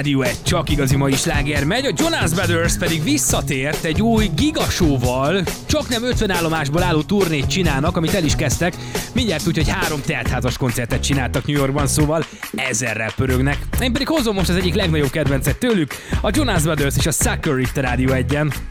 Rádió 1, csak igazi mai sláger megy, a Jonas Brothers pedig visszatért egy új gigasóval, csak nem 50 állomásból álló turnét csinálnak, amit el is kezdtek, mindjárt úgy, hogy 3 teltházas koncertet csináltak New Yorkban, szóval 1000-rel pörögnek. Én pedig hozom most az egyik legnagyobb kedvencet tőlük, a Jonas Brothers és a Sucker itt a Rádió 1-en.